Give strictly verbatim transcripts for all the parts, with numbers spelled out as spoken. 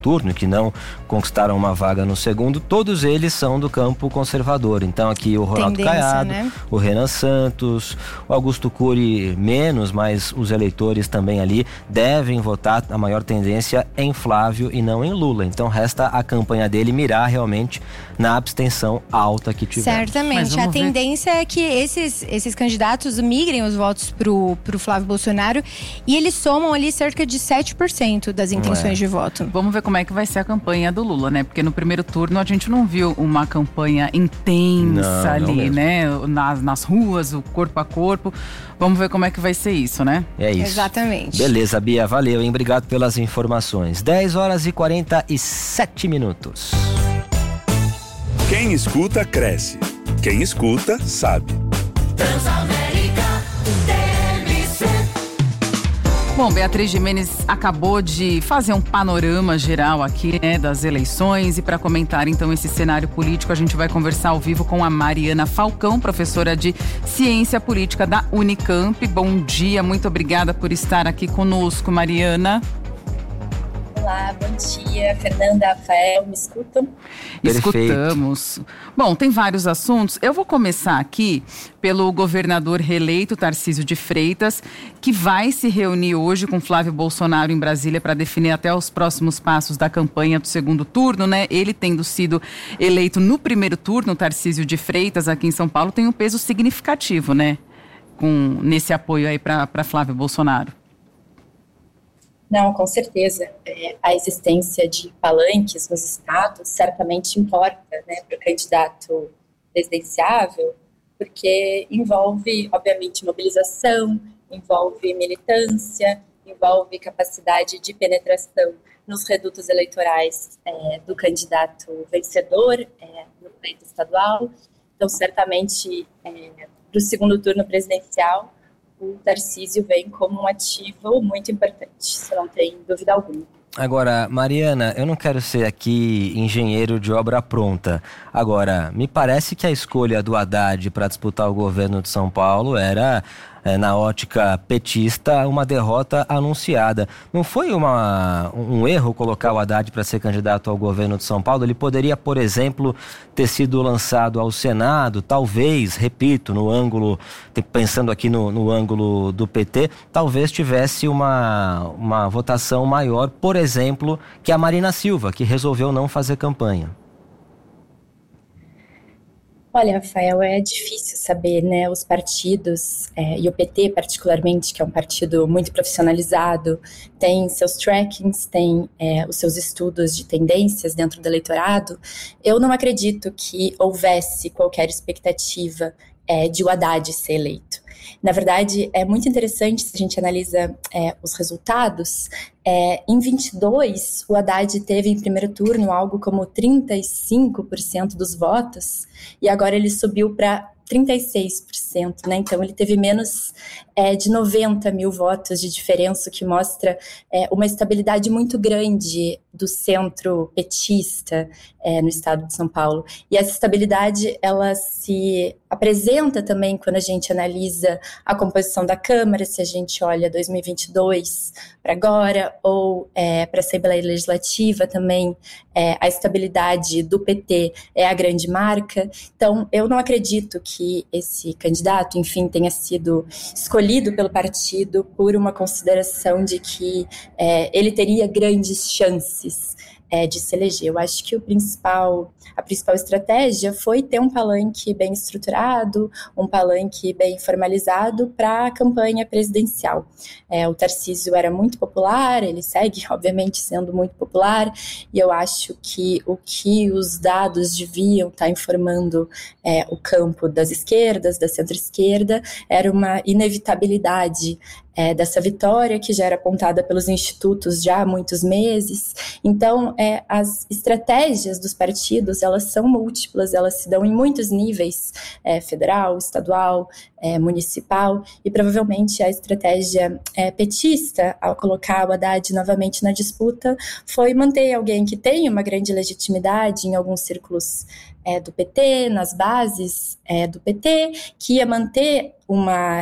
turno, que não conquistaram uma vaga no segundo, todos eles são do campo conservador. Então aqui o Ronaldo Tendência, Caiado, né? o Renan Santos, o Augusto Cury menos, mas os eleitores também ali devem votar a maior tendência em Flávio e não em Lula. Então resta a campanha dele mirar realmente na abstenção alta que tiver. Certamente. A ver. tendência é que esses, esses candidatos migrem os votos pro, pro Flávio Bolsonaro e eles somam ali cerca de sete por cento das intenções É. de voto. Vamos ver como é que vai ser a campanha do Lula, né? Porque no primeiro turno a gente não viu uma campanha intensa Não, não ali, mesmo. né? Nas, nas ruas, o corpo a corpo. Vamos ver como é que vai ser isso, né? É isso. Exatamente. Beleza, Bia, valeu, hein? Obrigado pelas informações. dez horas e quarenta e sete minutos. Quem escuta, cresce. Quem escuta, sabe. Bom, Beatriz Gimenez acabou de fazer um panorama geral aqui, né, das eleições, e para comentar então esse cenário político, a gente vai conversar ao vivo com a Mariana Falcão, professora de Ciência Política da Unicamp. Bom dia, muito obrigada por estar aqui conosco, Mariana. Olá, bom dia, Fernanda, Rafael, me escutam? Perfeito. Escutamos. Bom, tem vários assuntos. Eu vou começar aqui pelo governador reeleito Tarcísio de Freitas, que vai se reunir hoje com Flávio Bolsonaro em Brasília para definir até os próximos passos da campanha do segundo turno, né? Ele tendo sido eleito no primeiro turno, Tarcísio de Freitas, aqui em São Paulo, tem um peso significativo, né? Com, nesse apoio aí para Flávio Bolsonaro. Não, com certeza. É, a existência de palanques nos estados certamente importa, né, para o candidato presidenciável, porque envolve, obviamente, mobilização, envolve militância, envolve capacidade de penetração nos redutos eleitorais é, do candidato vencedor é, no pleito estadual. Então, certamente, é, para o segundo turno presidencial, o Tarcísio vem como um ativo muito importante, isso não tem dúvida alguma. Agora, Mariana, eu não quero ser aqui engenheiro de obra pronta. Agora, me parece que a escolha do Haddad para disputar o governo de São Paulo era, é, na ótica petista, uma derrota anunciada. Não foi uma, um erro colocar o Haddad para ser candidato ao governo de São Paulo? Ele poderia, por exemplo, ter sido lançado ao Senado, talvez, repito, no ângulo, pensando aqui no, no ângulo do P T, talvez tivesse uma, uma votação maior, por exemplo, que a Marina Silva, que resolveu não fazer campanha. Olha, Rafael, é difícil saber, né, os partidos, é, e o P T particularmente, que é um partido muito profissionalizado, tem seus trackings, tem é, os seus estudos de tendências dentro do eleitorado. Eu não acredito que houvesse qualquer expectativa é, de o Haddad ser eleito. Na verdade, é muito interessante se a gente analisa é, os resultados. É, em vinte e dois, o Haddad teve em primeiro turno algo como trinta e cinco por cento dos votos, e agora ele subiu para trinta e seis por cento, né? Então ele teve menos é, de noventa mil votos de diferença, o que mostra é, uma estabilidade muito grande do centro petista é, no estado de São Paulo. E essa estabilidade, ela se apresenta também quando a gente analisa a composição da Câmara, se a gente olha dois mil e vinte e dois para agora, ou é, para a Assembleia Legislativa também, é, a estabilidade do P T é a grande marca. Então, eu não acredito que esse candidato, enfim, tenha sido escolhido pelo partido por uma consideração de que é, ele teria grandes chances É, de se eleger. Eu acho que o principal, a principal estratégia foi ter um palanque bem estruturado, um palanque bem formalizado para a campanha presidencial. É, o Tarcísio era muito popular, ele segue, obviamente, sendo muito popular, e eu acho que o que os dados deviam estar informando é, o campo das esquerdas, da centro-esquerda, era uma inevitabilidade É, dessa vitória, que já era apontada pelos institutos já há muitos meses. Então, é, as estratégias dos partidos, elas são múltiplas, elas se dão em muitos níveis, é, federal, estadual, é, municipal, e provavelmente a estratégia é, petista, ao colocar o Haddad novamente na disputa, foi manter alguém que tem uma grande legitimidade em alguns círculos é, do P T, nas bases é, do P T, que ia manter uma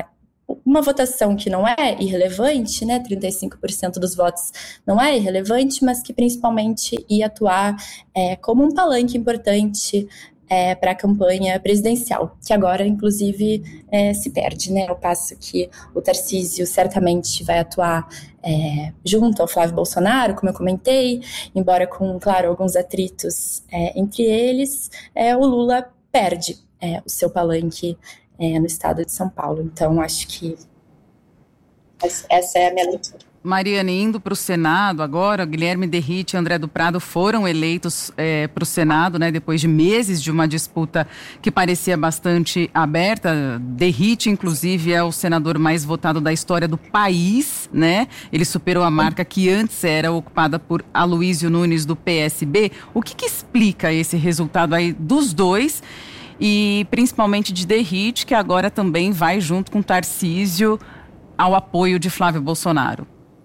uma votação que não é irrelevante, né, trinta e cinco por cento dos votos não é irrelevante, mas que principalmente ia atuar é, como um palanque importante é, para a campanha presidencial, que agora, inclusive, é, se perde, né, ao passo que o Tarcísio certamente vai atuar é, junto ao Flávio Bolsonaro, como eu comentei, embora com, claro, alguns atritos é, entre eles, é, o Lula perde é, o seu palanque É, no estado de São Paulo. Então, acho que essa é a minha leitura. Mariana, indo para o Senado agora, Guilherme Derrite e André do Prado foram eleitos é, para o Senado, né, depois de meses de uma disputa que parecia bastante aberta. Derrite, inclusive, é o senador mais votado da história do país, né? Ele superou a marca que antes era ocupada por Aloysio Nunes, do P S B. O que, que explica esse resultado aí dos dois? E principalmente de Derrite, que agora também vai junto com Tarcísio ao apoio de Flávio Bolsonaro.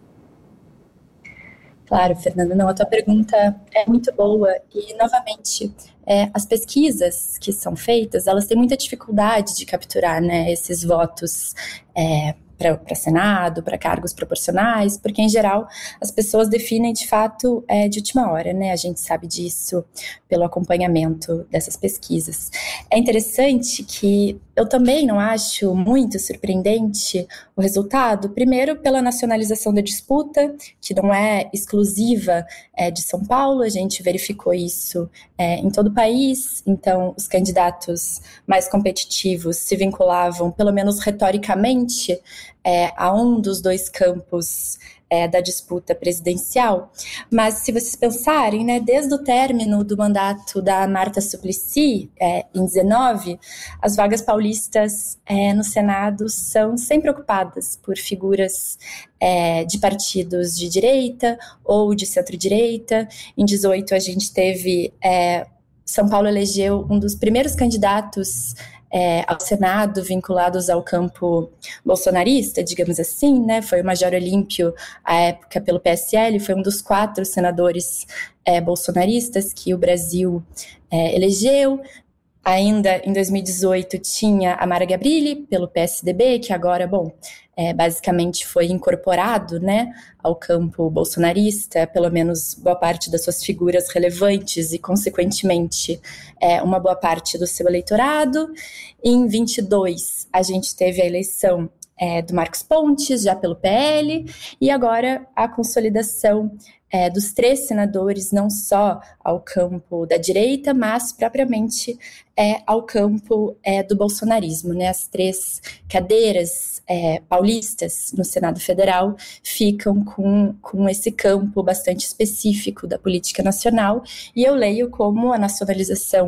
Claro, Fernanda, não, a tua pergunta é muito boa e, novamente, é, as pesquisas que são feitas, elas têm muita dificuldade de capturar, né, esses votos é, para Senado, para cargos proporcionais, porque, em geral, as pessoas definem, de fato, é, de última hora, né? A gente sabe disso pelo acompanhamento dessas pesquisas. É interessante que eu também não acho muito surpreendente o resultado, primeiro pela nacionalização da disputa, que não é exclusiva é, de São Paulo, a gente verificou isso é, em todo o país, então os candidatos mais competitivos se vinculavam, pelo menos retoricamente, é, a um dos dois campos é, da disputa presidencial. Mas se vocês pensarem, né, desde o término do mandato da Marta Suplicy, é, em dezenove, as vagas paulistas é, no Senado são sempre ocupadas por figuras é, de partidos de direita ou de centro-direita. Em dezoito a gente teve, é, São Paulo elegeu um dos primeiros candidatos É, ao Senado, vinculados ao campo bolsonarista, digamos assim, né? Foi o Major Olímpio, à época, pelo P S L, foi um dos quatro senadores é, bolsonaristas que o Brasil é, elegeu. Ainda em dois mil e dezoito tinha a Mara Gabrilli, pelo P S D B, que agora, bom, é, basicamente foi incorporado, né, ao campo bolsonarista, pelo menos boa parte das suas figuras relevantes e, consequentemente, é, uma boa parte do seu eleitorado. Em vinte e dois, a gente teve a eleição é, do Marcos Pontes, já pelo P L, e agora a consolidação É, dos três senadores, não só ao campo da direita, mas propriamente é, ao campo é, do bolsonarismo, né? As três cadeiras é, paulistas no Senado Federal ficam com, com esse campo bastante específico da política nacional, e eu leio como a nacionalização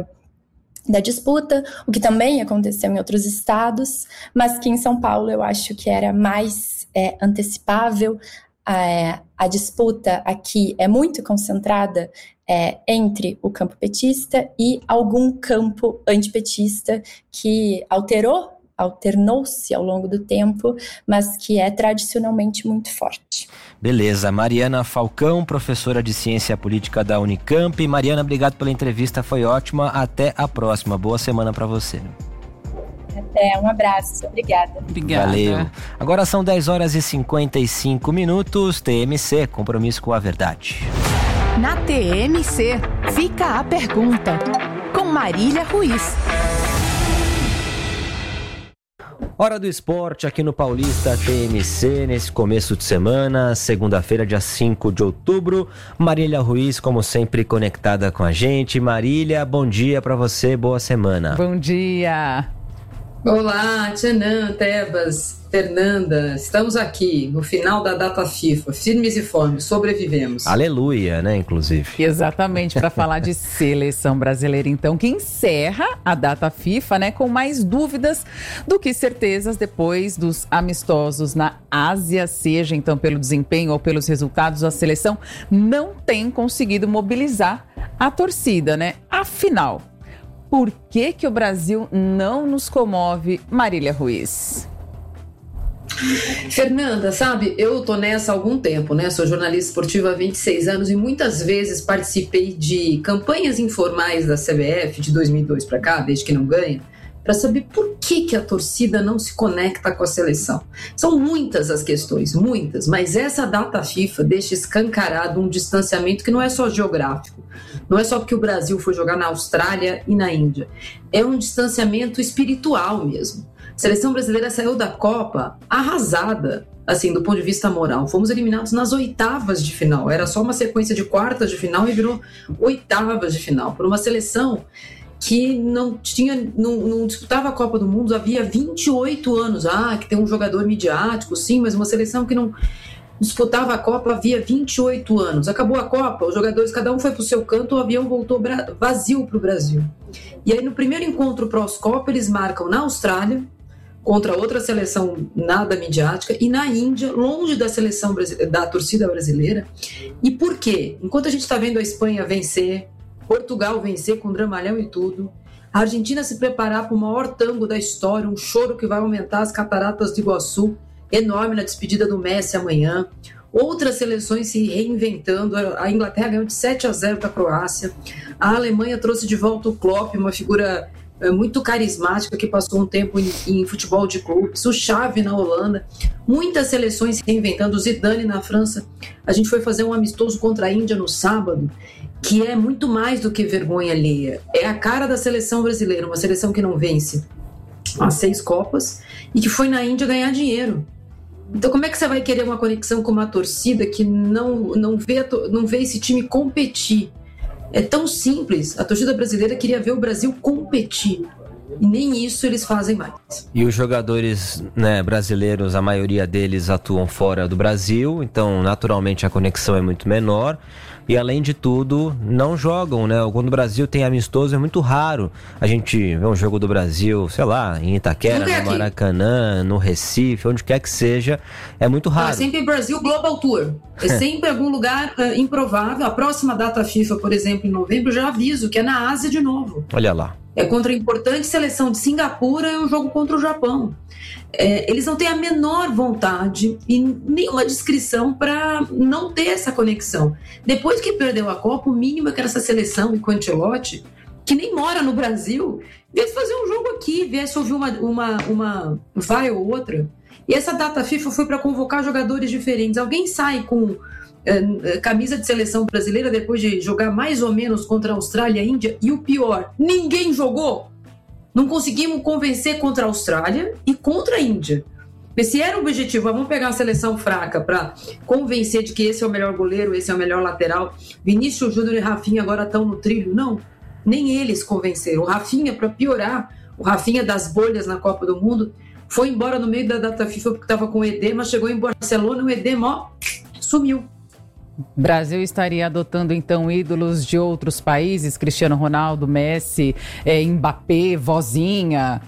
da disputa, o que também aconteceu em outros estados, mas que em São Paulo eu acho que era mais é, antecipável. A, a disputa aqui é muito concentrada é, entre o campo petista e algum campo antipetista que alterou, alternou-se ao longo do tempo, mas que é tradicionalmente muito forte. Beleza, Mariana Falcão, professora de Ciência Política da Unicamp. Mariana, obrigado pela entrevista, foi ótima. Até a próxima, boa semana para você. Até, um abraço, obrigada. Obrigada. Valeu. Agora são dez horas e cinquenta e cinco minutos, T M C, compromisso com a verdade. Na T M C, fica a pergunta, com Marília Ruiz. Hora do esporte aqui no Paulista T M C, nesse começo de semana, segunda-feira, dia cinco de outubro. Marília Ruiz, como sempre, conectada com a gente. Marília, bom dia para você, boa semana. Bom dia. Olá, Tchanan, Tebas, Fernanda, estamos aqui no final da data FIFA, firmes e fortes, sobrevivemos. Aleluia, né, inclusive. Exatamente, para falar de seleção brasileira, então, que encerra a data FIFA, né, com mais dúvidas do que certezas depois dos amistosos na Ásia, seja então pelo desempenho ou pelos resultados, a seleção não tem conseguido mobilizar a torcida, né? Afinal, por que que o Brasil não nos comove, Marília Ruiz? Fernanda, sabe, eu tô nessa há algum tempo, né? Sou jornalista esportiva há vinte e seis anos e muitas vezes participei de campanhas informais da C B F de dois mil e dois para cá, desde que não ganha, para saber por que, que a torcida não se conecta com a seleção. São muitas as questões, muitas, mas essa data FIFA deixa escancarado um distanciamento que não é só geográfico, não é só porque o Brasil foi jogar na Austrália e na Índia, é um distanciamento espiritual mesmo. A seleção brasileira saiu da Copa arrasada, assim, do ponto de vista moral. Fomos eliminados nas oitavas de final. Era só uma sequência de quartas de final e virou oitavas de final. Por uma seleção que não tinha, não, não disputava a Copa do Mundo havia vinte e oito anos. Ah, que tem um jogador midiático, sim, mas uma seleção que não disputava a Copa havia vinte e oito anos. Acabou a Copa, os jogadores, cada um foi para o seu canto, o avião voltou vazio para o Brasil. E aí, no primeiro encontro pós-Copa, eles marcam na Austrália, contra outra seleção nada midiática, e na Índia, longe da seleção da torcida brasileira. E por quê? Enquanto a gente está vendo a Espanha vencer, Portugal vencer com dramalhão e tudo, a Argentina se preparar para o maior tango da história, um choro que vai aumentar as cataratas do Iguaçu, enorme na despedida do Messi amanhã, outras seleções se reinventando, a Inglaterra ganhou de sete a zero da Croácia, a Alemanha trouxe de volta o Klopp, uma figura muito carismática que passou um tempo em, em futebol de clubes, o Xavi na Holanda, muitas seleções se reinventando, o Zidane na França. A gente foi fazer um amistoso contra a Índia no sábado, que é muito mais do que vergonha alheia, é a cara da seleção brasileira, uma seleção que não vence as seis Copas e que foi na Índia ganhar dinheiro. Então como é que você vai querer uma conexão com uma torcida que não, não, vê, não vê esse time competir? É tão simples. A torcida brasileira queria ver o Brasil competir. E nem isso eles fazem mais. E os jogadores, né, brasileiros, a maioria deles atuam fora do Brasil, então naturalmente a conexão é muito menor. E além de tudo, não jogam, né? Quando o Brasil tem amistoso é muito raro a gente ver um jogo do Brasil, sei lá, em Itaquera, no Maracanã, no Recife, onde quer que seja, é muito raro. É sempre Brasil Global Tour. É sempre algum lugar uh, improvável. A próxima data FIFA, por exemplo, em novembro, já aviso que é na Ásia de novo. Olha lá. É contra a importante seleção de Singapura, é um jogo contra o Japão. É, eles não têm a menor vontade e nenhuma descrição para não ter essa conexão. Depois que perdeu a Copa, o mínimo é que essa seleção e com o Ancelotti, que nem mora no Brasil, viesse fazer um jogo aqui, viesse ouvir uma, uma, uma vai ou outra. E essa data FIFA foi para convocar jogadores diferentes. Alguém sai com é, camisa de seleção brasileira depois de jogar mais ou menos contra a Austrália e a Índia, e o pior, ninguém jogou. Não conseguimos convencer contra a Austrália e contra a Índia. Mas se era o objetivo, vamos pegar uma seleção fraca para convencer de que esse é o melhor goleiro, esse é o melhor lateral, Vinícius Júnior e Rafinha agora estão no trilho. Não, nem eles convenceram. O Rafinha, para piorar, o Rafinha das bolhas na Copa do Mundo, foi embora no meio da data FIFA porque estava com edema, chegou em Barcelona, o edema, ó, sumiu. O Brasil estaria adotando, então, ídolos de outros países, Cristiano Ronaldo, Messi, é, Mbappé, Vozinha.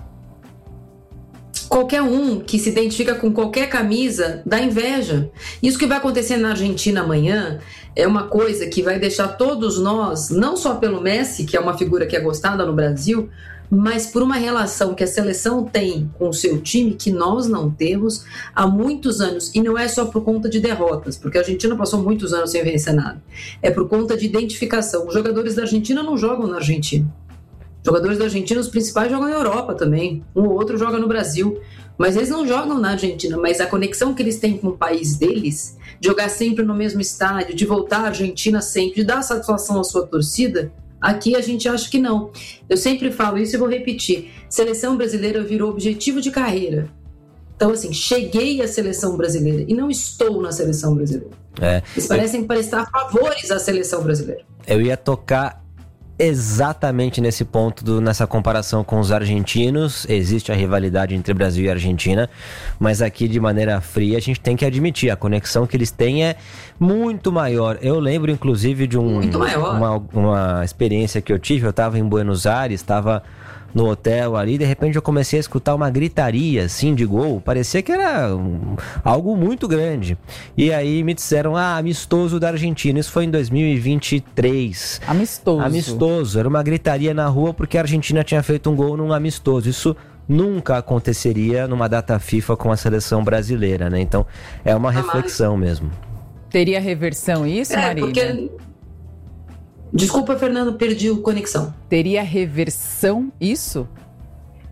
Qualquer um que se identifica com qualquer camisa dá inveja. Isso que vai acontecer na Argentina amanhã é uma coisa que vai deixar todos nós, não só pelo Messi, que é uma figura que é gostada no Brasil, mas por uma relação que a seleção tem com o seu time que nós não temos há muitos anos. E não é só por conta de derrotas, porque a Argentina passou muitos anos sem vencer nada. É por conta de identificação. Os jogadores da Argentina não jogam na Argentina. Os jogadores da Argentina, os principais, jogam na Europa também. Um ou outro joga no Brasil. Mas eles não jogam na Argentina. Mas a conexão que eles têm com o país deles, de jogar sempre no mesmo estádio, de voltar à Argentina sempre, de dar satisfação à sua torcida, aqui a gente acha que não. Eu sempre falo isso e vou repetir. Seleção brasileira virou objetivo de carreira. Então, assim, cheguei à seleção brasileira e não estou na seleção brasileira. É, Eles parecem eu... prestar favores à seleção brasileira. Eu ia tocar exatamente nesse ponto, do, nessa comparação com os argentinos. Existe a rivalidade entre Brasil e Argentina, mas aqui, de maneira fria, a gente tem que admitir, a conexão que eles têm é muito maior. Eu lembro, inclusive, de um, uma, uma experiência que eu tive. Eu estava em Buenos Aires, estava no hotel ali, de repente eu comecei a escutar uma gritaria, assim, de gol. Parecia que era um, algo muito grande. E aí me disseram, ah, amistoso da Argentina. Isso foi em dois mil e vinte e três. Amistoso. Amistoso. Era uma gritaria na rua porque a Argentina tinha feito um gol num amistoso. Isso nunca aconteceria numa data FIFA com a seleção brasileira, né? Então, é uma reflexão mesmo. Teria reversão isso, é, Marília? Porque... Desculpa, Fernando, perdi a conexão. Teria reversão isso?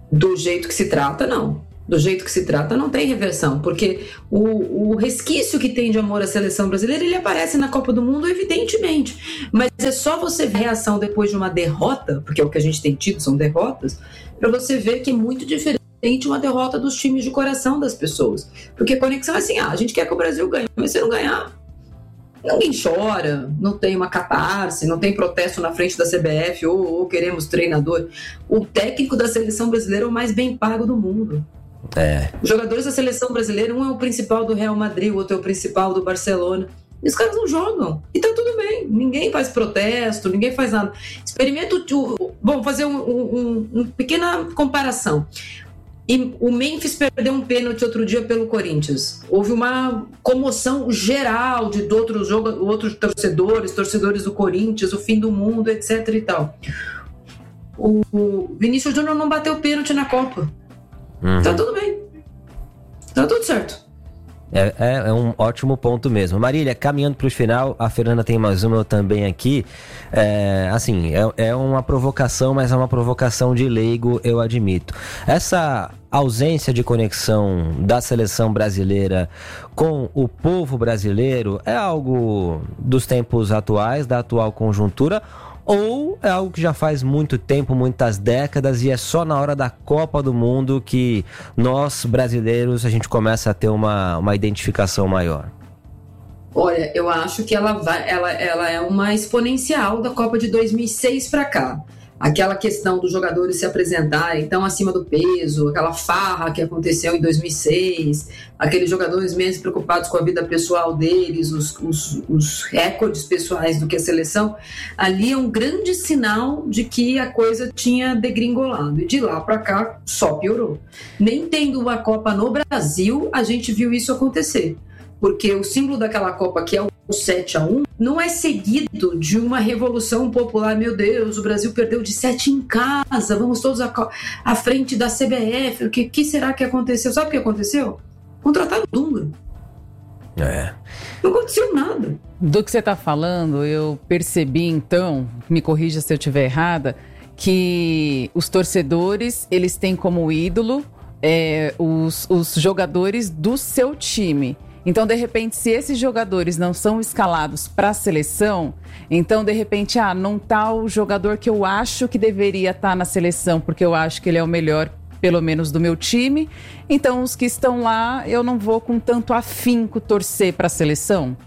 Do jeito que se trata, não. Do jeito que se trata, não tem reversão, porque o, o resquício que tem de amor à seleção brasileira, ele aparece na Copa do Mundo, evidentemente. Mas é só você ver a reação depois de uma derrota, porque é o que a gente tem tido, são derrotas, para você ver que é muito diferente uma derrota dos times de coração das pessoas. Porque a conexão é assim, ah, a gente quer que o Brasil ganhe, mas se não ganhar, ninguém chora, não tem uma catarse, não tem protesto na frente da C B F, ou, ou queremos treinador. O técnico da seleção brasileira é o mais bem pago do mundo. É. Os jogadores da seleção brasileira, um é o principal do Real Madrid, o outro é o principal do Barcelona. E os caras não jogam. E tá tudo bem. Ninguém faz protesto, ninguém faz nada. Experimenta o... Bom, fazer uma um, um, um pequena comparação. E o Memphis perdeu um pênalti outro dia pelo Corinthians. Houve uma comoção geral de outros, jogo, outros torcedores, torcedores do Corinthians, o fim do mundo, etc e tal. O Vinícius Júnior não bateu pênalti na Copa. Uhum. Tá tudo bem. Tá tudo certo. É, é, é um ótimo ponto mesmo. Marília, caminhando para o final, a Fernanda tem mais uma, eu também aqui. É, assim, é, é uma provocação, mas é uma provocação de leigo, eu admito. Essa ausência de conexão da seleção brasileira com o povo brasileiro é algo dos tempos atuais, da atual conjuntura, ou é algo que já faz muito tempo, muitas décadas, e é só na hora da Copa do Mundo que nós, brasileiros, a gente começa a ter uma, uma identificação maior? Olha, eu acho que ela, vai, ela, ela é uma exponencial da Copa de dois mil e seis para cá. Aquela questão dos jogadores se apresentarem tão acima do peso, aquela farra que aconteceu em dois mil e seis, aqueles jogadores menos preocupados com a vida pessoal deles, os, os, os recordes pessoais do que a seleção, ali é um grande sinal de que a coisa tinha degringolado. E de lá para cá só piorou. Nem tendo uma Copa no Brasil, a gente viu isso acontecer. Porque o símbolo daquela Copa, que é o sete a um, não é seguido de uma revolução popular. Meu Deus, o Brasil perdeu de sete em casa, vamos todos à, à frente da C B F. O que, que será que aconteceu? Sabe o que aconteceu? Contrataram o Dunga. É. Não aconteceu nada. Do que você está falando, eu percebi então, me corrija se eu estiver errada, que os torcedores, eles têm como ídolo é, os, os jogadores do seu time. Então, de repente, se esses jogadores não são escalados para a seleção, então, de repente, ah, não tá o jogador que eu acho que deveria estar na seleção, porque eu acho que ele é o melhor, pelo menos do meu time. Então, os que estão lá, eu não vou com tanto afinco torcer para a seleção.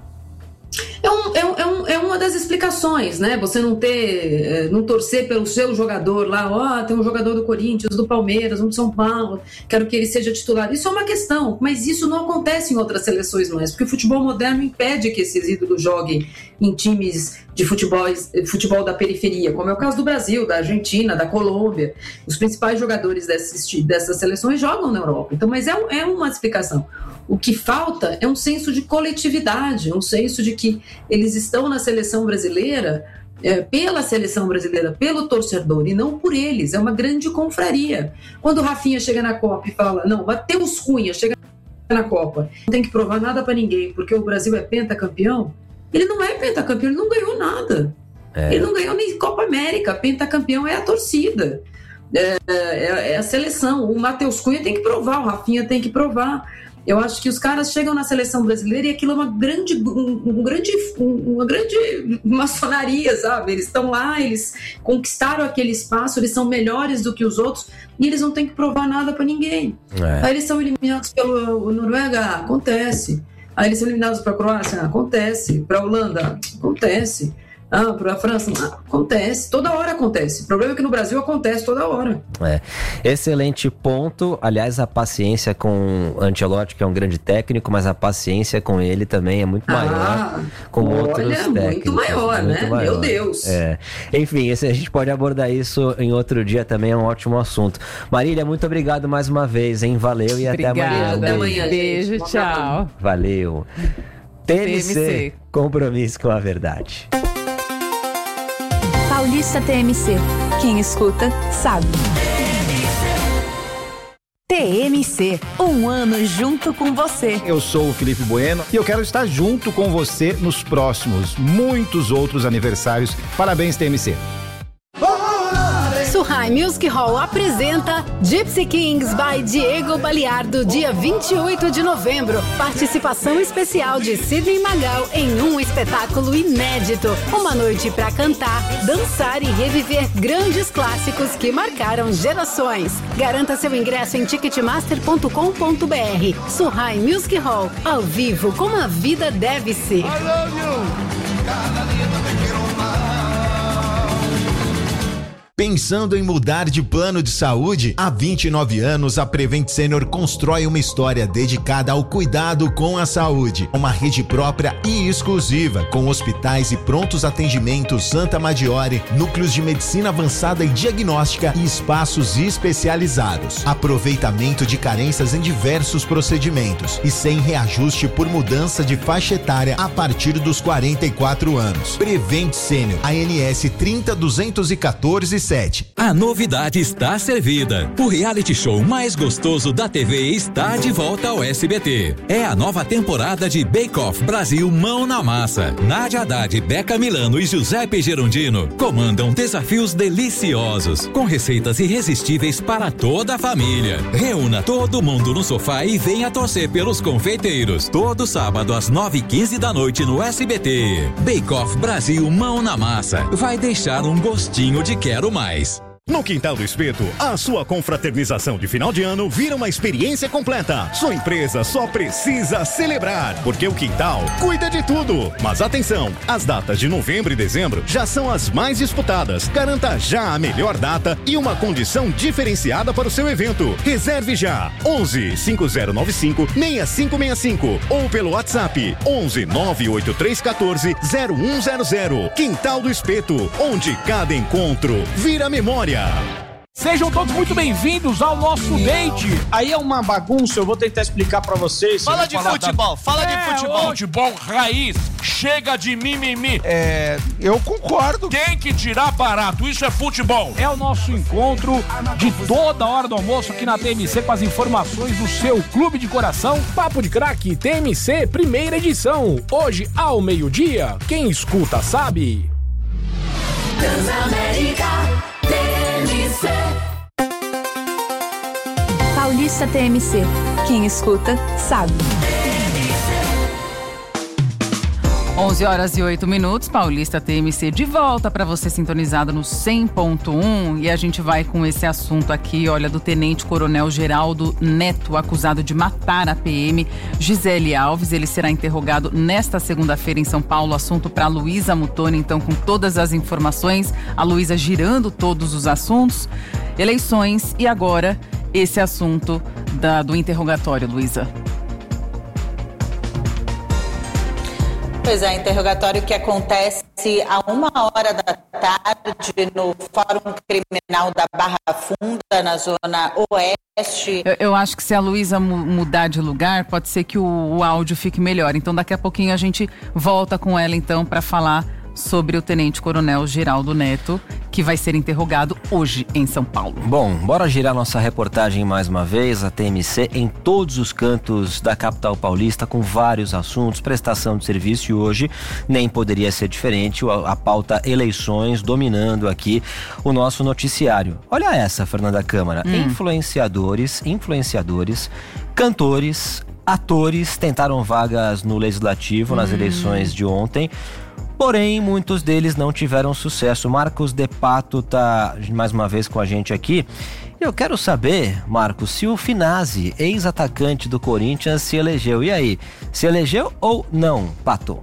É, um, é, um, é, um, é uma das explicações, né? Você não ter, não torcer pelo seu jogador lá, ó, oh, tem um jogador do Corinthians, do Palmeiras, um do São Paulo, quero que ele seja titular. Isso é uma questão, mas isso não acontece em outras seleções mais, porque o futebol moderno impede que esses ídolos joguem em times de futebol, futebol da periferia, como é o caso do Brasil, da Argentina, da Colômbia. Os principais jogadores dessas, dessas seleções jogam na Europa. Então, mas é, é uma explicação. O que falta é um senso de coletividade, um senso de que eles estão na seleção brasileira, é, pela seleção brasileira, pelo torcedor, e não por eles. É uma grande confraria. Quando o Rafinha chega na Copa e fala, não, Matheus Cunha chega na Copa, não tem que provar nada para ninguém, porque o Brasil é pentacampeão, ele não é pentacampeão, ele não ganhou nada. É. Ele não ganhou nem Copa América, pentacampeão é a torcida. É, é, é a seleção. O Matheus Cunha tem que provar, o Rafinha tem que provar. Eu acho que os caras chegam na seleção brasileira e aquilo é uma grande, um, um grande, um, uma grande maçonaria, sabe? Eles estão lá, eles conquistaram aquele espaço, eles são melhores do que os outros e eles não têm que provar nada para ninguém. É. Aí eles são eliminados pelo Noruega, acontece. Aí eles são eliminados para a Croácia, acontece. Para a Holanda, acontece. Ah, para a França, acontece, toda hora acontece. O problema é que no Brasil acontece toda hora. É, excelente ponto. Aliás, a paciência com o Ancelotti, que é um grande técnico, mas a paciência com ele também é muito maior. Ah, com olha, outros técnicos. Muito maior, muito né? Maior. Meu Deus. É. Enfim, esse, a gente pode abordar isso em outro dia também, é um ótimo assunto. Marília, muito obrigado mais uma vez, hein? Valeu e Obrigada. Até amanhã. Até amanhã, beijo, gente. Tchau. Valeu. T M C, T M C, compromisso com a verdade. Paulista T M C. Quem escuta, sabe. T M C, um ano junto com você. Eu sou o Felipe Bueno e eu quero estar junto com você nos próximos muitos outros aniversários. Parabéns, T M C. Surrai Music Hall apresenta Gypsy Kings by Diego Baliardo, dia vinte e oito de novembro. Participação especial de Sidney Magal em um espetáculo inédito. Uma noite para cantar, dançar e reviver grandes clássicos que marcaram gerações. Garanta seu ingresso em ticketmaster ponto com ponto b r. Surrai Music Hall, ao vivo como a vida deve ser. I love you. Pensando em mudar de plano de saúde? Há vinte e nove anos, a Prevent Senior constrói uma história dedicada ao cuidado com a saúde. Uma rede própria e exclusiva, com hospitais e prontos atendimentos Santa Maggiore, núcleos de medicina avançada e diagnóstica e espaços especializados. Aproveitamento de carências em diversos procedimentos e sem reajuste por mudança de faixa etária a partir dos quarenta e quatro anos. Prevent Senior, A N S trinta duzentos e quatorze. A novidade está servida. O reality show mais gostoso da T V está de volta ao S B T. É a nova temporada de Bake Off Brasil Mão na Massa. Nádia Haddad, Beca Milano e Giuseppe Gerondino comandam desafios deliciosos, com receitas irresistíveis para toda a família. Reúna todo mundo no sofá e venha torcer pelos confeiteiros. Todo sábado às nove e quinze da noite no S B T. Bake Off Brasil Mão na Massa. Vai deixar um gostinho de quero mais. Mais. No Quintal do Espeto, a sua confraternização de final de ano vira uma experiência completa. Sua empresa só precisa celebrar, porque o Quintal cuida de tudo. Mas atenção, as datas de novembro e dezembro já são as mais disputadas. Garanta já a melhor data e uma condição diferenciada para o seu evento. Reserve já onze, cinco zero nove cinco, seis cinco seis cinco ou pelo WhatsApp onze, nove oito três um quatro, zero um zero zero. Quintal do Espeto, onde cada encontro vira memória. Sejam todos muito bem-vindos ao nosso date. Aí é uma bagunça, eu vou tentar explicar pra vocês. Fala de futebol, da... fala é, de futebol. Futebol raiz, chega de mimimi. É, eu concordo. Tem que tirar barato, isso é futebol. É o nosso encontro de toda hora do almoço aqui na T M C com as informações do seu clube de coração. Papo de Craque T M C, primeira edição. Hoje ao meio-dia, quem escuta sabe. Transamérica T M C. Paulista T M C. Quem escuta, sabe. onze horas e oito minutos, Paulista T M C de volta para você sintonizado no cem ponto um. E a gente vai com esse assunto aqui, olha, do Tenente Coronel Geraldo Neto, acusado de matar a P M Gisele Alves. Ele será interrogado nesta segunda-feira em São Paulo. Assunto para Luísa Mutoni, então, com todas as informações. A Luísa girando todos os assuntos. Eleições e agora esse assunto da, do interrogatório, Luísa. Pois é, interrogatório que acontece a uma hora da tarde no Fórum Criminal da Barra Funda, na Zona Oeste. Eu, eu acho que se a Luísa mu- mudar de lugar, pode ser que o, o áudio fique melhor. Então daqui a pouquinho a gente volta com ela então para falar sobre o Tenente Coronel Geraldo Neto, que vai ser interrogado hoje em São Paulo. Bom, bora girar nossa reportagem mais uma vez, a T M C em todos os cantos da capital paulista, com vários assuntos, prestação de serviço, e hoje nem poderia ser diferente, a, a pauta eleições dominando aqui o nosso noticiário. Olha essa, Fernanda Câmara, hum. influenciadores, influenciadores, cantores, atores tentaram vagas no Legislativo hum. nas eleições de ontem. Porém, muitos deles não tiveram sucesso. Marcos De Pato tá mais uma vez com a gente aqui. Eu quero saber, Marcos, se o Finazzi, ex-atacante do Corinthians, se elegeu. E aí, se elegeu ou não, Pato?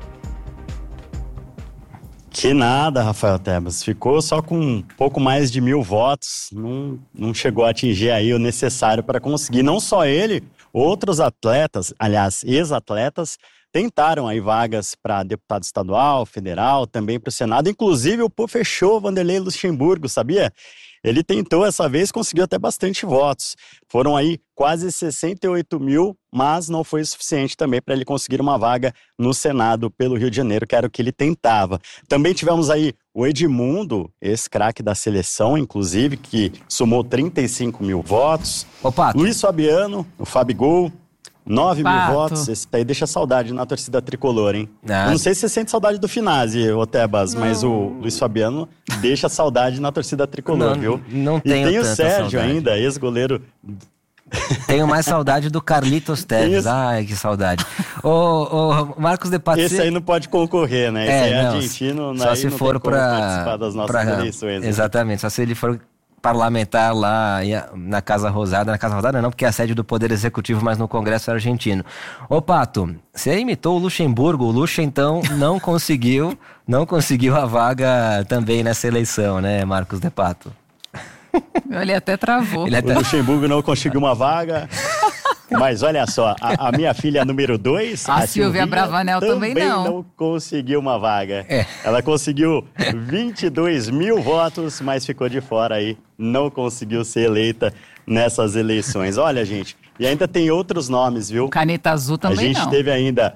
Que nada, Rafael Tebas. Ficou só com um pouco mais de mil votos. Não, não chegou a atingir aí o necessário para conseguir. Não só ele, outros atletas, aliás, ex-atletas, tentaram aí vagas para deputado estadual, federal, também para o Senado. Inclusive o Pô fechou Vanderlei Luxemburgo, sabia? Ele tentou essa vez, conseguiu até bastante votos. Foram aí quase sessenta e oito mil, mas não foi suficiente também para ele conseguir uma vaga no Senado pelo Rio de Janeiro, que era o que ele tentava. Também tivemos aí o Edmundo, ex-craque da seleção, inclusive, que somou trinta e cinco mil votos. Opa. Luiz Fabiano, o Fabigol, nove Pato. mil votos, esse aí deixa saudade na torcida tricolor, hein? Ah. Eu não sei se você sente saudade do Finazzi, ô Tebas, mas o Luiz Fabiano deixa saudade na torcida tricolor, Não, viu? não E tenho tem o tanta Sérgio saudade. ainda, ex-goleiro. Tenho mais saudade do Carlitos Teves. Isso. Ai, que saudade. Ô, ô, Marcos de Paty. Esse aí não pode concorrer, né? Esse É, aí é não, argentino, só aí se não for tem como pra, participar das nossas pra- eleições. né? Exatamente, só se ele for parlamentar lá na Casa Rosada. Na Casa Rosada não, porque é a sede do Poder Executivo, mas no Congresso argentino. Ô, Pato, você imitou o Luxemburgo. O Luxa, então, não conseguiu, não conseguiu a vaga também nessa eleição, né, Marcos de Pato? Ele até travou. Ele até- O Luxemburgo não conseguiu uma vaga. Mas olha só, a, a minha filha número dois, A Silvia Bravanel também não. não conseguiu uma vaga. É. Ela conseguiu vinte e dois mil votos, mas ficou de fora aí. Não conseguiu ser eleita nessas eleições. Olha, gente, e ainda tem outros nomes, viu? Caneta Azul também A gente não. teve ainda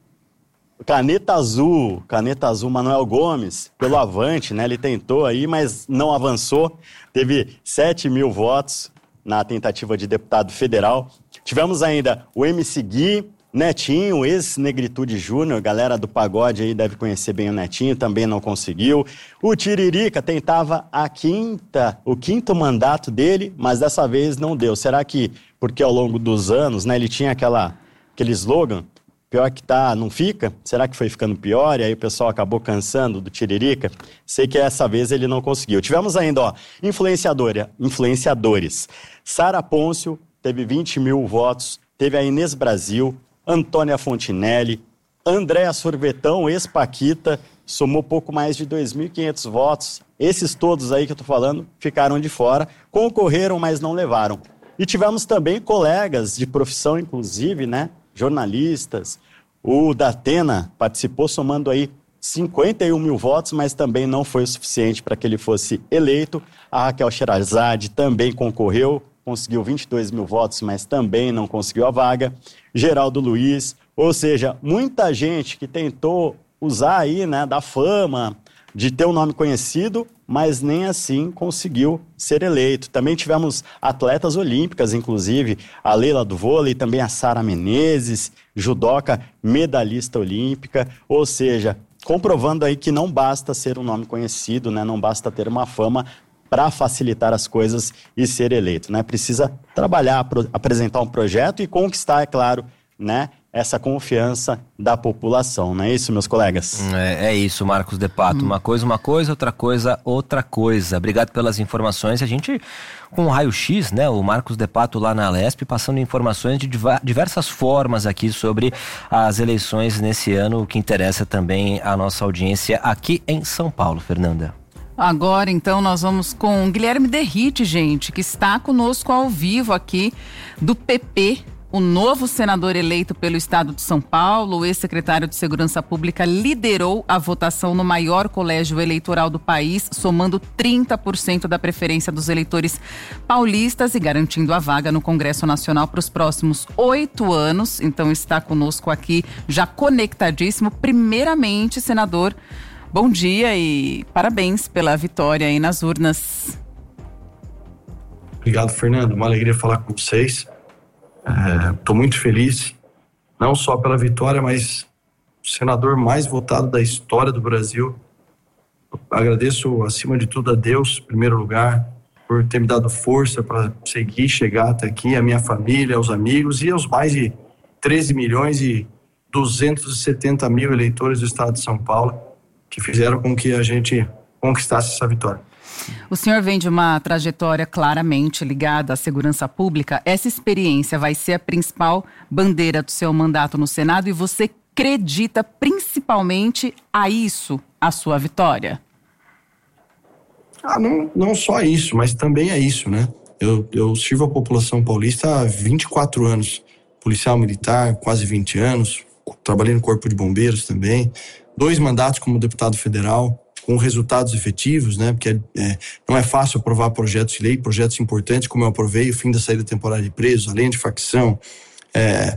Caneta Azul, Caneta Azul Manuel Gomes, pelo Avante, né? Ele tentou aí, mas não avançou. Teve sete mil votos na tentativa de deputado federal. Tivemos ainda o M C Gui, Netinho, ex-Negritude Júnior, galera do pagode aí deve conhecer bem o Netinho, também não conseguiu. O Tiririca tentava a quinta, o quinto mandato dele, mas dessa vez não deu. Será que, porque ao longo dos anos, né, ele tinha aquela, aquele slogan, pior que tá, não fica? Será que foi ficando pior e aí o pessoal acabou cansando do Tiririca? Sei que essa vez ele não conseguiu. Tivemos ainda, ó, influenciadora, influenciadores. Sara Pôncio teve vinte mil votos, teve a Inês Brasil, Antônia Fontinelli, Andréa Sorvetão, ex-Paquita, somou pouco mais de dois mil e quinhentos votos. Esses todos aí que eu tô falando ficaram de fora, concorreram, mas não levaram. E tivemos também colegas de profissão, inclusive, né? Jornalistas. O Datena participou somando aí cinquenta e um mil votos, mas também não foi o suficiente para que ele fosse eleito. A Raquel Sherazade também concorreu, conseguiu vinte e dois mil votos, mas também não conseguiu a vaga. Geraldo Luiz, ou seja, muita gente que tentou usar aí, né, da fama, de ter um nome conhecido, mas nem assim conseguiu ser eleito. Também tivemos atletas olímpicas, inclusive a Leila do vôlei, também a Sara Menezes, judoca, medalhista olímpica, ou seja, comprovando aí que não basta ser um nome conhecido, né, não basta ter uma fama para facilitar as coisas e ser eleito, né? Precisa trabalhar, pro, apresentar um projeto e conquistar, é claro, né, essa confiança da população, não é isso, meus colegas? É, é isso, Marcos de Pato. Hum. Uma coisa, uma coisa, outra coisa, outra coisa. Obrigado pelas informações. A gente, com o raio-x, né, o Marcos de Pato lá na Alesp, passando informações de diversas formas aqui sobre as eleições nesse ano, o que interessa também a nossa audiência aqui em São Paulo, Fernanda. Agora, então, nós vamos com Guilherme Derrite, gente, que está conosco ao vivo aqui do P P, o novo senador eleito pelo estado de São Paulo. O ex-secretário de Segurança Pública liderou a votação no maior colégio eleitoral do país, somando trinta por cento da preferência dos eleitores paulistas e garantindo a vaga no Congresso Nacional para os próximos oito anos. Então, está conosco aqui, já conectadíssimo. Primeiramente, senador, bom dia e parabéns pela vitória aí nas urnas. Obrigado, Fernando. Uma alegria falar com vocês. Estou é, muito feliz, não só pela vitória, mas o senador mais votado da história do Brasil. Agradeço, acima de tudo, a Deus, em primeiro lugar, por ter me dado força para seguir, chegar até aqui, a minha família, aos amigos e aos mais de treze milhões e duzentos e setenta mil eleitores do estado de São Paulo, que fizeram com que a gente conquistasse essa vitória. O senhor vem de uma trajetória claramente ligada à segurança pública. Essa experiência vai ser a principal bandeira do seu mandato no Senado e você acredita principalmente a isso, a sua vitória? Ah, não, não só isso, mas também é isso, né? Eu, eu sirvo a população paulista há vinte e quatro anos. Policial militar, quase vinte anos. Trabalhei no Corpo de Bombeiros também. Dois mandatos como deputado federal, com resultados efetivos, né? Porque é, não é fácil aprovar projetos de lei, projetos importantes, como eu aprovei o fim da saída temporária de presos, a lei antifacção, é,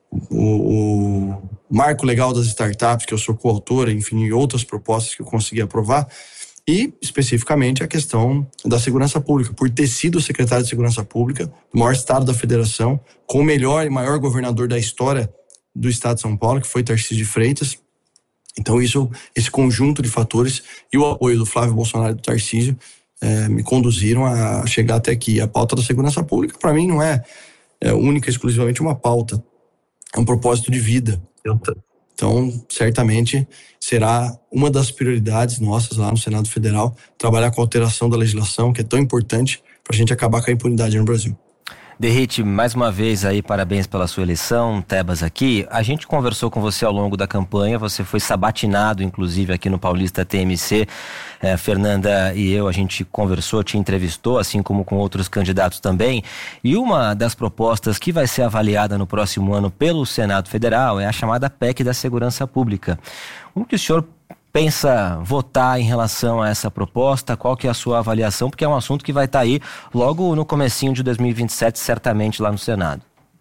o, o marco legal das startups, que eu sou coautora, enfim, e outras propostas que eu consegui aprovar. e especificamente a questão da segurança pública, por ter sido secretário de segurança pública do maior estado da federação, com o melhor e maior governador da história do estado de São Paulo, que foi Tarcísio de Freitas. Então isso, esse conjunto de fatores e o apoio do Flávio Bolsonaro e do Tarcísio é, me conduziram a chegar até aqui. A pauta da segurança pública, para mim, não é, é única e exclusivamente uma pauta, é um propósito de vida. Então, certamente, será uma das prioridades nossas lá no Senado Federal, trabalhar com a alteração da legislação, que é tão importante para a gente acabar com a impunidade no Brasil. Derrite, mais uma vez aí, parabéns pela sua eleição, Tebas aqui. A gente conversou com você ao longo da campanha, você foi sabatinado, inclusive, aqui no Paulista T M C. É, Fernanda e eu, a gente conversou, te entrevistou, assim como com outros candidatos também. E uma das propostas que vai ser avaliada no próximo ano pelo Senado Federal é a chamada P E C da Segurança Pública. Como que o senhor pensa votar em relação a essa proposta? Qual que é a sua avaliação? Porque é um assunto que vai estar aí logo no comecinho de dois mil e vinte e sete, certamente lá no Senado.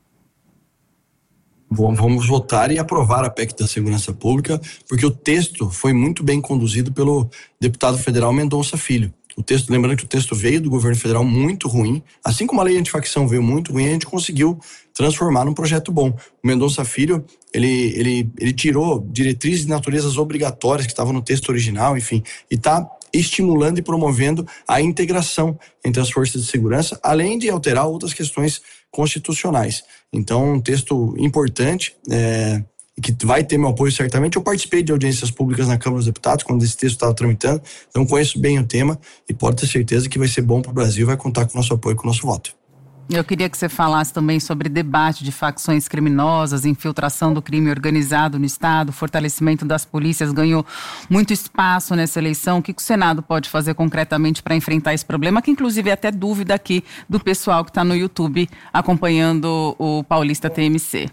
Vamos votar e aprovar a P E C da Segurança Pública, porque o texto foi muito bem conduzido pelo deputado federal Mendonça Filho. O texto, lembrando que o texto veio do governo federal muito ruim, assim como a lei antifacção veio muito ruim, a gente conseguiu transformar num projeto bom. O Mendonça Filho, ele, ele, ele tirou diretrizes de naturezas obrigatórias que estavam no texto original, enfim, e está estimulando e promovendo a integração entre as forças de segurança, além de alterar outras questões constitucionais. Então, um texto importante, é, que vai ter meu apoio certamente. Eu participei de audiências públicas na Câmara dos Deputados quando esse texto estava tramitando, então conheço bem o tema e pode ter certeza que vai ser bom para o Brasil e vai contar com o nosso apoio, com o nosso voto. Eu queria que você falasse também sobre debate de facções criminosas, infiltração do crime organizado no Estado, fortalecimento das polícias ganhou muito espaço nessa eleição. O que o Senado pode fazer concretamente para enfrentar esse problema, que inclusive é até dúvida aqui do pessoal que está no YouTube acompanhando o Paulista T M C.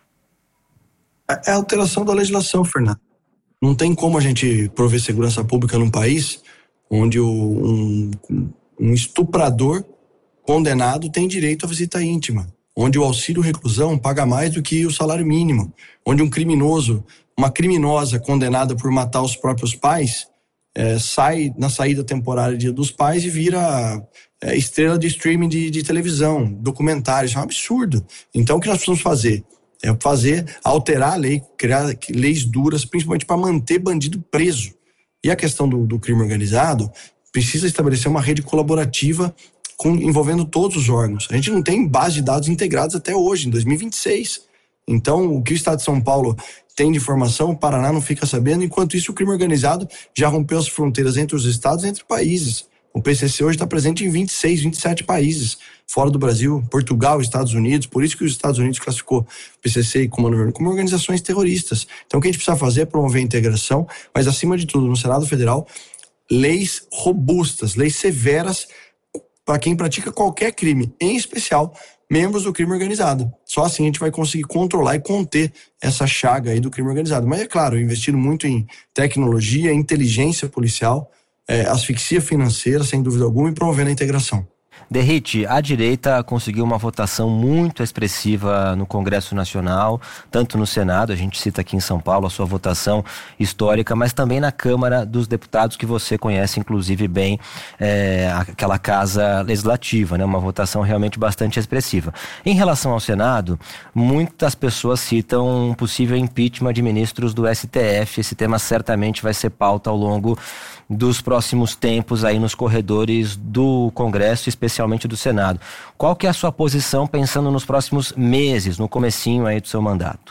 É a alteração da legislação, Fernando. Não tem como a gente prover segurança pública num país onde o, um, um estuprador condenado tem direito à visita íntima, onde o auxílio reclusão paga mais do que o salário mínimo, onde um criminoso, uma criminosa condenada por matar os próprios pais, é, sai na saída temporária dos pais e vira é, estrela de streaming de, de televisão, documentários. Isso é um absurdo. Então o que nós precisamos fazer? É fazer, alterar a lei, criar leis duras, principalmente para manter bandido preso. E a questão do, do crime organizado precisa estabelecer uma rede colaborativa com, envolvendo todos os órgãos. A gente não tem base de dados integrados até hoje, em dois mil e vinte e seis. Então, o que o Estado de São Paulo tem de informação, o Paraná não fica sabendo. Enquanto isso, o crime organizado já rompeu as fronteiras entre os estados e entre países. O P C C hoje está presente em vinte e seis, vinte e sete países fora do Brasil, Portugal, Estados Unidos. Por isso que os Estados Unidos classificou o P C C e Comando Vermelho como organizações terroristas. Então o que a gente precisa fazer é promover a integração, mas acima de tudo, no Senado Federal, leis robustas, leis severas para quem pratica qualquer crime, em especial membros do crime organizado. Só assim a gente vai conseguir controlar e conter essa chaga aí do crime organizado. Mas é claro, investindo muito em tecnologia, inteligência policial, É, asfixia financeira, sem dúvida alguma, e promovendo a integração. Derrite, a direita conseguiu uma votação muito expressiva no Congresso Nacional, tanto no Senado, a gente cita aqui em São Paulo a sua votação histórica, mas também na Câmara dos Deputados, que você conhece inclusive bem, é, aquela casa legislativa, né? Uma votação realmente bastante expressiva. Em relação ao Senado, muitas pessoas citam um possível impeachment de ministros do S T F. Esse tema certamente vai ser pauta ao longo dos próximos tempos aí nos corredores do Congresso, especialmente do Senado. Qual que é a sua posição pensando nos próximos meses, no comecinho aí do seu mandato?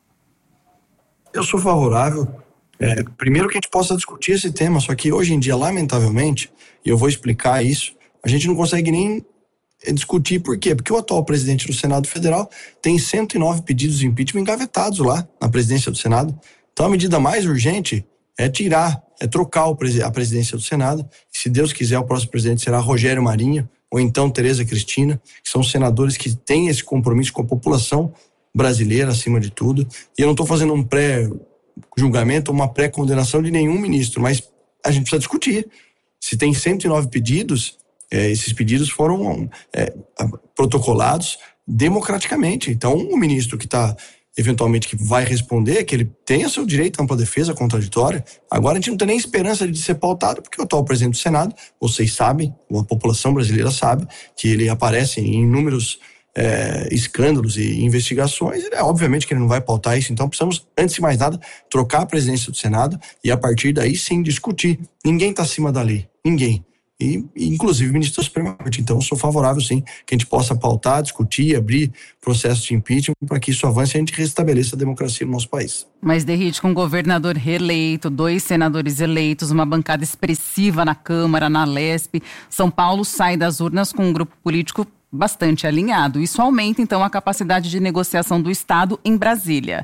Eu sou favorável, é, primeiro que a gente possa discutir esse tema, só que hoje em dia, lamentavelmente, e eu vou explicar isso, a gente não consegue nem discutir. Por quê? Porque o atual presidente do Senado Federal tem cento e nove pedidos de impeachment engavetados lá na presidência do Senado. Então a medida mais urgente é tirar, é trocar o, a presidência do Senado. E, se Deus quiser, o próximo presidente será Rogério Marinho ou então Tereza Cristina, que são senadores que têm esse compromisso com a população brasileira, acima de tudo. E eu não estou fazendo um pré-julgamento, uma pré-condenação de nenhum ministro, mas a gente precisa discutir. Se tem cento e nove pedidos, é, esses pedidos foram é, protocolados democraticamente. Então, o ministro que está eventualmente, que vai responder, que ele tenha seu direito à ampla defesa contraditória. Agora a gente não tem nem esperança de ser pautado, porque o atual presidente do Senado, vocês sabem, a população brasileira sabe, que ele aparece em inúmeros é, escândalos e investigações. É obviamente que ele não vai pautar isso, então precisamos, antes de mais nada, trocar a presidência do Senado e a partir daí sim discutir. Ninguém está acima da lei, ninguém. E, inclusive o ministro da Suprema Corte. Então, eu sou favorável, sim, que a gente possa pautar, discutir, abrir processo de impeachment para que isso avance e a gente restabeleça a democracia no nosso país. Mas, Derrite, com um governador reeleito, dois senadores eleitos, uma bancada expressiva na Câmara, na Lesp, São Paulo sai das urnas com um grupo político bastante alinhado. Isso aumenta, então, a capacidade de negociação do Estado em Brasília.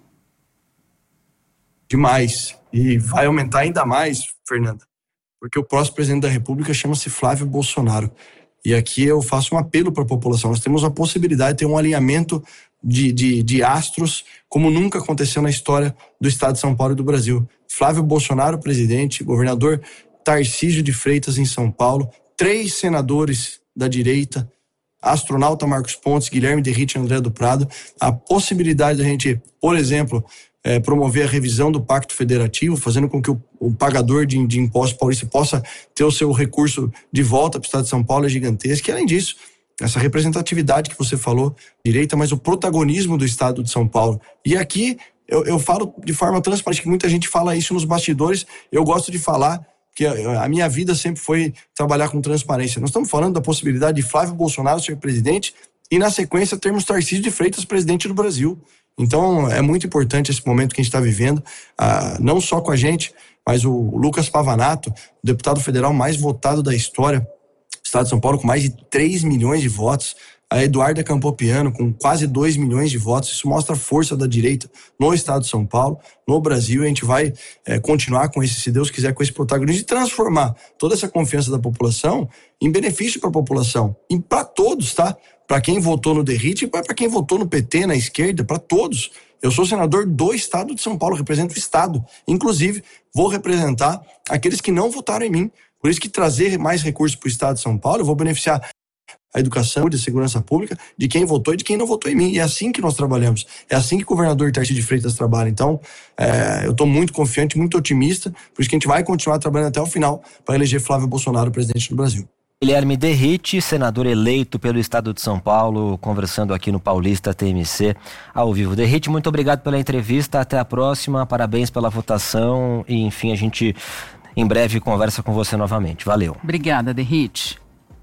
Demais. E vai aumentar ainda mais, Fernanda, porque o próximo presidente da República chama-se Flávio Bolsonaro. E aqui eu faço um apelo para a população. Nós temos a possibilidade de ter um alinhamento de, de, de astros como nunca aconteceu na história do Estado de São Paulo e do Brasil. Flávio Bolsonaro, presidente, governador Tarcísio de Freitas em São Paulo, três senadores da direita, astronauta Marcos Pontes, Guilherme Derrite e André do Prado. A possibilidade da gente, por exemplo, É, promover a revisão do Pacto Federativo, fazendo com que o, o pagador de, de impostos paulista possa ter o seu recurso de volta para o Estado de São Paulo é gigantesco. E, além disso, essa representatividade que você falou, direita, mas o protagonismo do Estado de São Paulo. E aqui, eu, eu falo de forma transparente, que muita gente fala isso nos bastidores, eu gosto de falar que a, a minha vida sempre foi trabalhar com transparência. Nós estamos falando da possibilidade de Flávio Bolsonaro ser presidente e, na sequência, termos Tarcísio de Freitas presidente do Brasil. Então, é muito importante esse momento que a gente está vivendo, ah, não só com a gente, mas o Lucas Pavanato, o deputado federal mais votado da história do Estado de São Paulo, com mais de três milhões de votos, a Eduarda Campopiano, com quase dois milhões de votos. Isso mostra a força da direita no Estado de São Paulo, no Brasil. A gente vai é, continuar com esse, se Deus quiser, com esse protagonismo, e transformar toda essa confiança da população em benefício para a população, e para todos, tá? Para quem votou no Derrite e para quem votou no P T, na esquerda, para todos. Eu sou senador do Estado de São Paulo, represento o Estado. Inclusive, vou representar aqueles que não votaram em mim. Por isso que trazer mais recursos para o Estado de São Paulo, eu vou beneficiar a educação e a segurança pública de quem votou e de quem não votou em mim. E é assim que nós trabalhamos. É assim que o governador Tarcísio de Freitas trabalha. Então, é, eu estou muito confiante, muito otimista. Por isso que a gente vai continuar trabalhando até o final para eleger Flávio Bolsonaro presidente do Brasil. Guilherme Derrite, senador eleito pelo Estado de São Paulo, conversando aqui no Paulista T M C ao vivo. Derrite, muito obrigado pela entrevista, até a próxima, parabéns pela votação e, enfim, a gente em breve conversa com você novamente. Valeu. Obrigada, Derrite.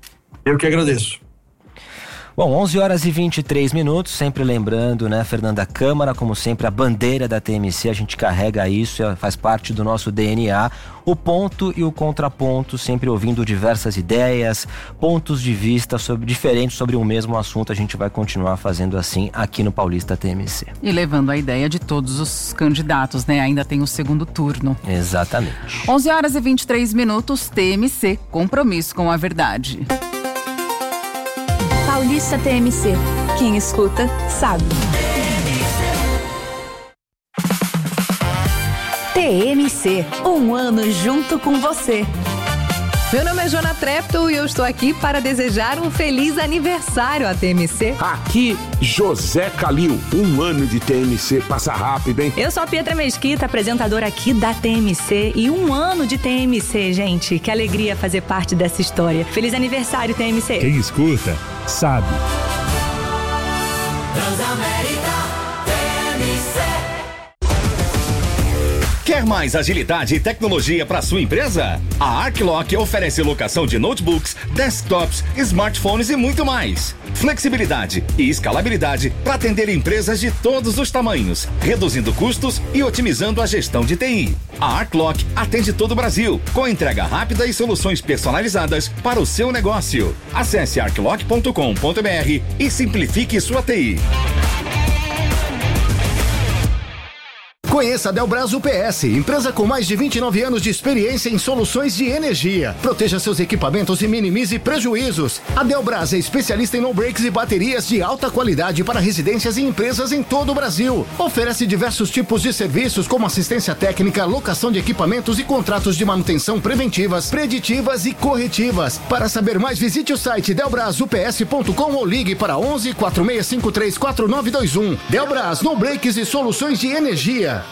Eu que agradeço. Bom, onze horas e vinte e três minutos, sempre lembrando, né, Fernanda, Câmara, como sempre, a bandeira da T M C, a gente carrega isso, faz parte do nosso D N A, o ponto e o contraponto, sempre ouvindo diversas ideias, pontos de vista sobre, diferentes sobre um mesmo assunto, a gente vai continuar fazendo assim aqui no Paulista T M C. E levando a ideia de todos os candidatos, né, ainda tem o segundo turno. Exatamente. onze horas e vinte e três minutos, T M C, compromisso com a verdade. Paulista T M C. Quem escuta, sabe. T M C. Um ano junto com você. Meu nome é Joana Trepto e eu estou aqui para desejar um feliz aniversário à T M C. Aqui, José Calil. Um ano de T M C passa rápido, hein? Eu sou a Pietra Mesquita, apresentadora aqui da T M C. E um ano de T M C, gente. Que alegria fazer parte dessa história. Feliz aniversário, T M C. Quem escuta, sabe. Transamérica T M C. Quer mais agilidade e tecnologia para sua empresa? A Arclock oferece locação de notebooks, desktops, smartphones e muito mais. Flexibilidade e escalabilidade para atender empresas de todos os tamanhos, reduzindo custos e otimizando a gestão de T I. A Arclock atende todo o Brasil, com entrega rápida e soluções personalizadas para o seu negócio. Acesse arclock ponto com ponto b r e simplifique sua T I. Conheça a Delbras U P S, empresa com mais de vinte e nove anos de experiência em soluções de energia. Proteja seus equipamentos e minimize prejuízos. A Delbras é especialista em no-breaks e baterias de alta qualidade para residências e empresas em todo o Brasil. Oferece diversos tipos de serviços como assistência técnica, locação de equipamentos e contratos de manutenção preventivas, preditivas e corretivas. Para saber mais, visite o site delbras u p s ponto com ou ligue para onze, quatro seis cinco três, quatro nove dois um. Delbras, no-breaks e soluções de energia.